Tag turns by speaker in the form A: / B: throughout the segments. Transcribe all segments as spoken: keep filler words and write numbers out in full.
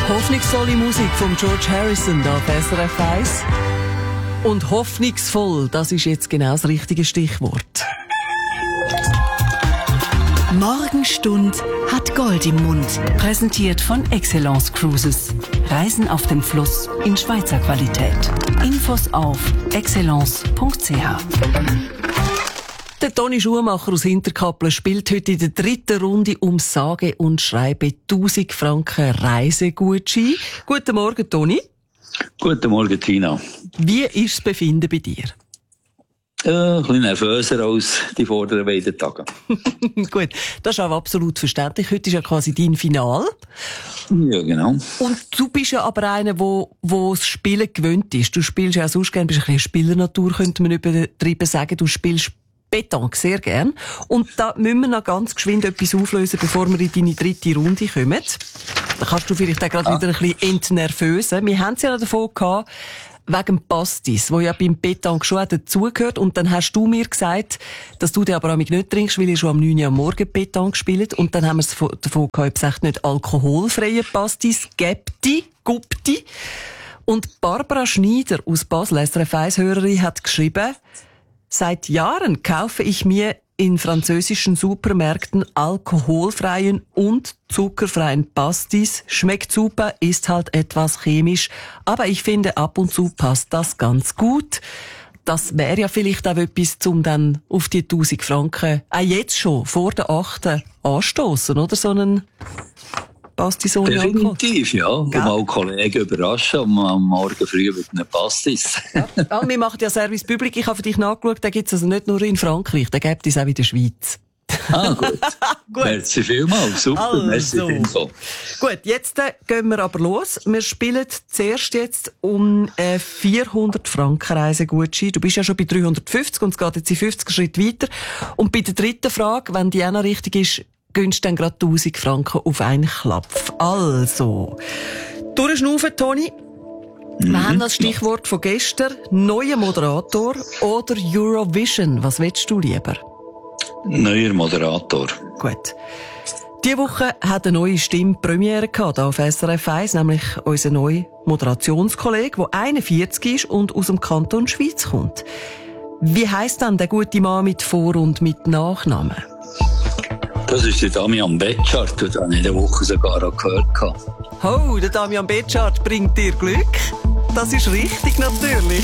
A: Hoffnungsvolle Musik von George Harrison da auf S R F eins. Und hoffnungsvoll, das ist jetzt genau das richtige Stichwort.
B: Morgenstund hat Gold im Mund. Präsentiert von Excellence Cruises. Reisen auf dem Fluss in Schweizer Qualität. Infos auf excellence punkt c h.
A: Der Toni Schumacher aus Hinterkappelen spielt heute in der dritten Runde um sage und schreibe tausend Franken Reisegutschein. Guten Morgen, Toni.
C: Guten Morgen, Tina.
A: Wie ist das Befinden bei dir?
C: Äh, ein bisschen nervöser als die vorderen beiden Tage.
A: Gut, das ist aber absolut verständlich. Heute ist ja quasi dein Final.
C: Ja, genau.
A: Und du bist ja aber einer, der das Spielen gewöhnt ist. Du spielst ja auch sonst gerne, bist ein bisschen Spielernatur, könnte man übertrieben sagen. Du spielst Pétanque sehr gern. Und da müssen wir noch ganz geschwind etwas auflösen, bevor wir in deine dritte Runde kommen. Da kannst du vielleicht auch gerade ah. wieder ein bisschen entnervösen. Wir haben es ja noch davon gehabt, wegen dem Pastis, wo ja beim Pétanque schon auch dazugehört. Und dann hast du mir gesagt, dass du den aber auch nicht trinkst, weil ihr schon am neun Uhr am Morgen Pétanque spielt. Und dann haben wir es davon gehabt, ob es echt nicht alkoholfreie Pastis gäbti, gupti. Und Barbara Schneider aus Basel, S R F eins-Hörerin, hat geschrieben, seit Jahren kaufe ich mir in französischen Supermärkten alkoholfreien und zuckerfreien Pastis. Schmeckt super, ist halt etwas chemisch, aber ich finde, ab und zu passt das ganz gut. Das wäre ja vielleicht auch etwas, um dann auf die tausend Franken auch jetzt schon vor der achten anstoßen, oder? So einen Pastis ohne Alkohol.
C: Definitiv, ja. Und mal Kollegen überraschen am, am Morgen früh mit einem Pastis.
A: Ja. Ja, wir machen ja Service Public. Ich habe für dich nachgeschaut, den gibt es also nicht nur in Frankreich, den gibt es auch in der Schweiz.
C: Ah, gut. Gut. Merci vielmals. Super, also. Merci Info.
A: Gut, jetzt äh, gehen wir aber los. Wir spielen zuerst jetzt um äh, vierhundert Franken Reisegutschein. Du bist ja schon bei dreihundertfünfzig und es geht jetzt in fünfzig Schritt weiter. Und bei der dritten Frage, wenn die auch noch richtig ist, gönnst du dann gerade tausend Franken auf einen Klapf. Also, durchschnaufen, Toni. Mhm. Wir haben das Stichwort von gestern. Neuer Moderator oder Eurovision. Was willst du lieber?
C: Neuer Moderator.
A: Gut. Diese Woche hat eine neue Stimme Premiere gehabt, auf S R F eins, nämlich unser neuer Moderationskollege, der einundvierzig ist und aus dem Kanton Schweiz kommt. Wie heisst dann der gute Mann mit Vor- und mit Nachnamen?
C: Das ist der Damian Betschart, den ich in der Woche sogar auch gehört habe.
A: Oh, der Damian Betschart bringt dir Glück. Das ist richtig, natürlich.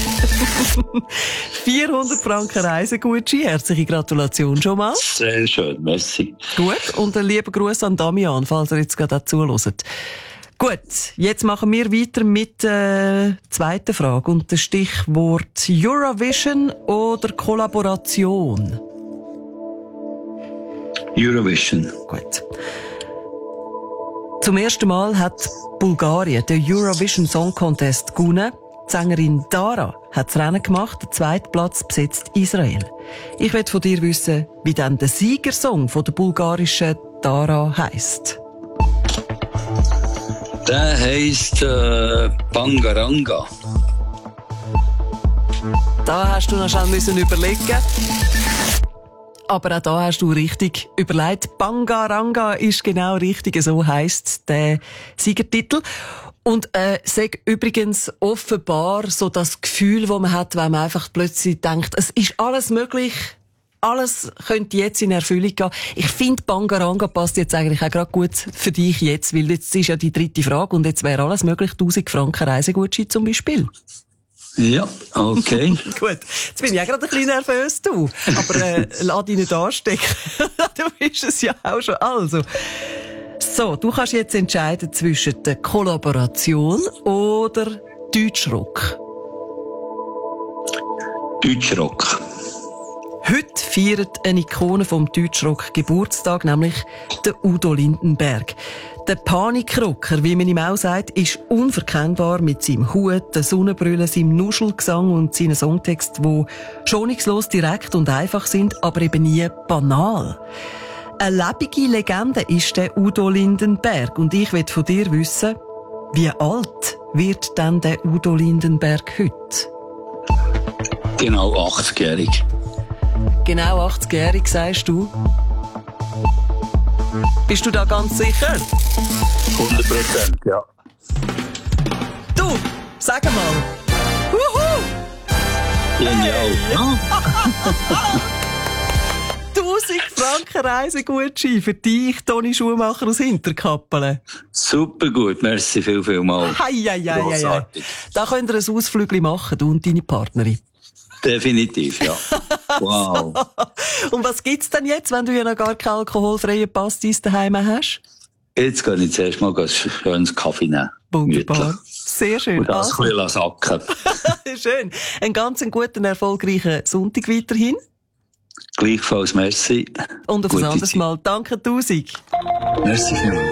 A: vierhundert Franken Reisegutschein. Herzliche Gratulation schon mal.
C: Sehr schön, merci.
A: Gut, und einen lieben Gruß an Damian, falls er jetzt gerade zuhört. Gut, jetzt machen wir weiter mit der äh, zweiten Frage und dem Stichwort Eurovision oder Kollaboration.
C: Eurovision.
A: Gut. Zum ersten Mal hat Bulgarien den Eurovision Song Contest gewonnen. Die Sängerin Dara hat das Rennen gemacht, den zweiten Platz besetzt Israel. Ich will von dir wissen, wie dann der Siegersong von der bulgarischen Dara heisst.
C: Der heisst äh, Bangaranga.
A: Da hast du noch schnell müssen überlegen. Aber auch da hast du richtig überlegt. Bangaranga ist genau richtig, so heisst der Siegertitel. Und äh, sag übrigens offenbar so das Gefühl, das man hat, wenn man einfach plötzlich denkt, es ist alles möglich, alles könnte jetzt in Erfüllung gehen. Ich finde, Bangaranga passt jetzt eigentlich auch gerade gut für dich jetzt, weil jetzt ist ja die dritte Frage und jetzt wäre alles möglich, tausend Franken Reisegutschein zum Beispiel.
C: Ja, okay.
A: Gut, jetzt bin ich auch gerade ein bisschen nervös, du. Aber äh, lass dich nicht anstecken. Du bist es ja auch schon. Also, so, du kannst jetzt entscheiden zwischen der Kollaboration oder Deutschrock.
C: Deutschrock.
A: Heute feiert eine Ikone vom Deutschrock Geburtstag, nämlich der Udo Lindenberg. Der Panikrocker, wie man ihm auch sagt, ist unverkennbar mit seinem Hut, der Sonnenbrille, seinem Nuschelgesang und seinen Songtexten, die schonungslos direkt und einfach sind, aber eben nie banal. Eine lebende Legende ist der Udo Lindenberg und ich will von dir wissen, wie alt wird denn der Udo Lindenberg heute?
C: Genau achtzigjährig.
A: Genau achtzigjährig, sagst du? Bist du da ganz sicher?
C: hundert Prozent, ja.
A: Sag mal. Wuhu!
C: Genial. Ja.
A: tausend Franken Reisegutschein für dich, Toni Schumacher aus Hinterkappelen.
C: Super gut, merci viel, viel mal.
A: Hei, hei, hei, hei.
C: Grossartig.
A: Da könnt ihr ein Ausflügel machen, du und deine Partnerin.
C: Definitiv, ja. Wow.
A: Und was gibt's denn jetzt, wenn du ja noch gar keinen alkoholfreien Pastis daheim hast?
C: Jetzt gehe ich zuerst mal einen schönen Kaffee nehmen.
A: Wunderbar.
C: Gemütlich.
A: Sehr schön.
C: Und das
A: Also.
C: ein bisschen sacken.
A: Schön. Einen ganz guten, erfolgreichen Sonntag weiterhin.
C: Gleichfalls merci.
A: Und auf
C: Gute
A: ein anderes
C: Zeit.
A: Mal. Danke tausend.
C: Merci vielmals.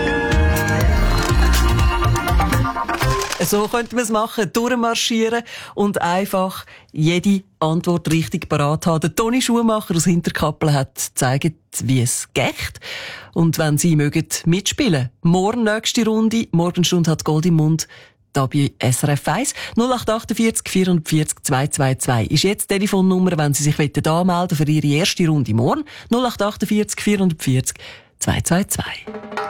A: So könnte man es machen, durchmarschieren und einfach jede Antwort richtig parat haben. Der Toni Schumacher aus Hinterkappelen hat gezeigt, wie es geht. Und wenn Sie mögen mitspielen, morgen nächste Runde, Morgenstunde hat Gold im Mund, da bei S R F eins. null acht achtundvierzig vierundvierzig zweihundertzweiundzwanzig ist jetzt die Telefonnummer, wenn Sie sich anmelden für Ihre erste Runde morgen. null acht achtundvierzig vierundvierzig zweihundertzweiundzwanzig.